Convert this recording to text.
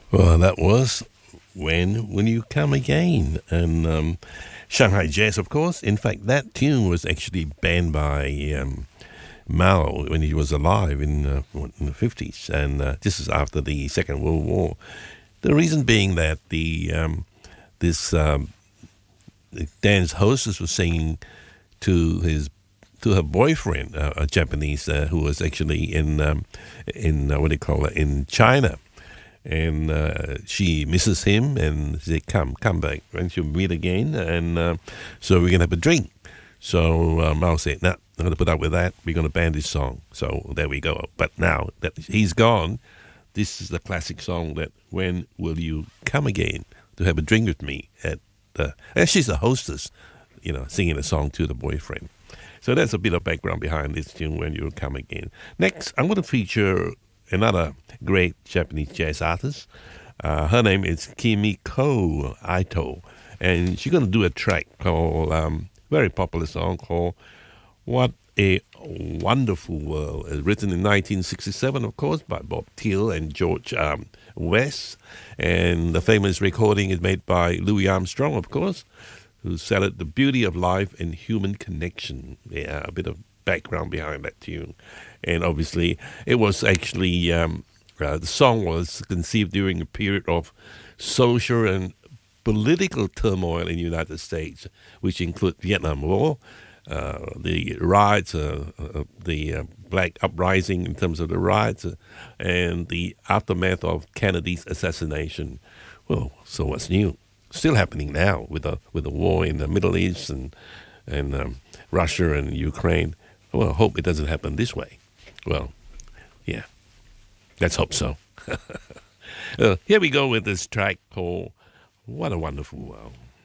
Well, that was When Will You Come Again? And Shanghai Jazz, of course. In fact, that tune was actually banned by Mao when he was alive in the 50s. And this is after the Second World War. The reason being that this dance hostess was singing to to her boyfriend, a Japanese who was actually in what do you call it, in China, and she misses him, and they come back, and she'll meet again, and so we're gonna have a drink. So Mao said, "Nah, I'm gonna put up with that. We're gonna ban this song." So there we go. But now that he's gone, this is the classic song that "When Will You Come Again to Have a Drink with Me?" And she's a hostess, singing a song to the boyfriend. So that's a bit of background behind this tune, "When You Come Again." Next, I'm going to feature another great Japanese jazz artist. Her name is Kimiko Aito, and she's going to do a track called, very popular song called "What a Wonderful World," written in 1967, of course, by Bob Thiele and George West. And the famous recording is made by Louis Armstrong, of course, who said it, "The beauty of life and human connection." Yeah, a bit of background behind that tune. And obviously, it was actually, the song was conceived during a period of social and political turmoil in the United States, which include Vietnam War, the riots, the black uprising in terms of the riots, and the aftermath of Kennedy's assassination. Well, so what's new? Still happening now with the war in the Middle East and Russia and Ukraine. Well, I hope it doesn't happen this way. Well, yeah, let's hope so. Here we go with this track called "What a Wonderful World."